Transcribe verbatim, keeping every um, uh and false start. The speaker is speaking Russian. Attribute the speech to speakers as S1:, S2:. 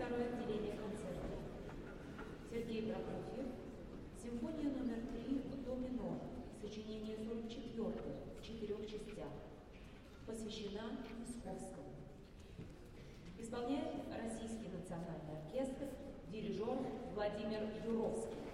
S1: второе отделение концерта. Сергей Прокофьев, симфония номер три до минор, сочинение сорок четвёртое в четырех частях, посвящена Мисковскому. Исполняет Российский национальный оркестр, дирижер Владимир Юровский.